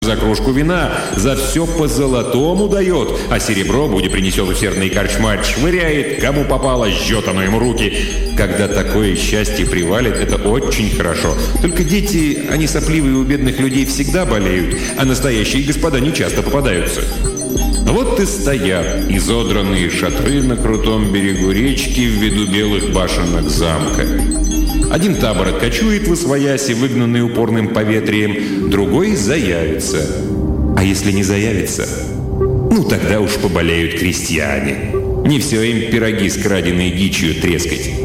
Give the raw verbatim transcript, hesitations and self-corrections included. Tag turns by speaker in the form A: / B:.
A: за кружку вина, за все по золотому дает, а серебро, будь принесет усердный корчмарь, швыряет, кому попало, жжет оно ему руки. Когда такое счастье привалит, это очень хорошо. Только дети, они сопливые, у бедных людей всегда болеют, а настоящие господа не часто попадаются. Вот и стоят изодранные шатры на крутом берегу речки в виду белых башенок замка. Один табор откачует восвояси, выгнанный упорным поветрием, другой заявится. А если не заявится, ну тогда уж поболеют крестьяне. Не все им пироги с краденой дичью трескать.